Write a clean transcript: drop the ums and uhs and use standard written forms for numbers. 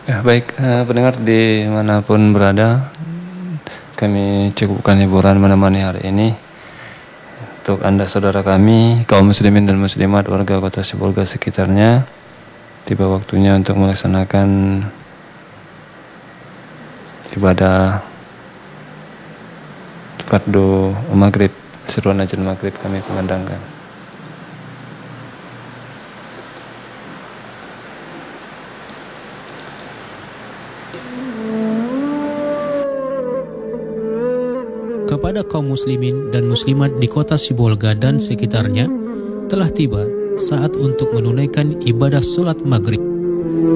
Ya, baik, pendengar dimanapun berada, kami cukupkan hiburan menemani hari ini. Untuk Anda saudara kami, kaum muslimin dan muslimat warga kota Sibolga sekitarnya, tiba waktunya untuk melaksanakan ibadah fardu maghrib, seruan azan maghrib kami kumandangkan. Kepada kaum muslimin dan muslimat di kota Sibolga dan sekitarnya, telah tiba saat untuk menunaikan ibadah sholat maghrib.